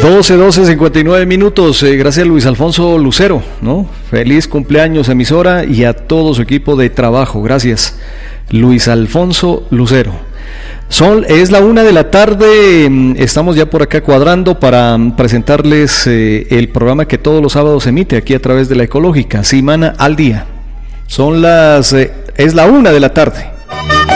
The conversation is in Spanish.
59 minutos. Gracias Luis Alfonso Lucero, ¿no? Feliz cumpleaños, emisora, y a todo su equipo de trabajo. Gracias, Luis Alfonso Lucero. Es la 1 de la tarde, estamos ya por acá cuadrando para presentarles el programa que todos los sábados se emite aquí a través de la Ecológica, Semana al Día. Es la 1 de la tarde.